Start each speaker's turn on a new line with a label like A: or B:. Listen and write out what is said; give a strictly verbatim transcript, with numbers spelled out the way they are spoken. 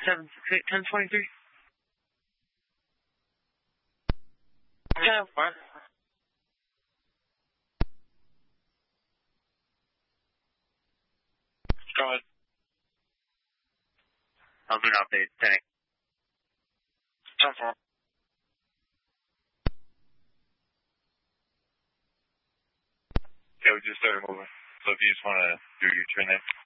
A: seven six eight, ten twenty-three. Yeah, fine. Go ahead. I'll do an update. Tank. ten four.
B: Yeah, we just started moving. So if you just want to do your turn there.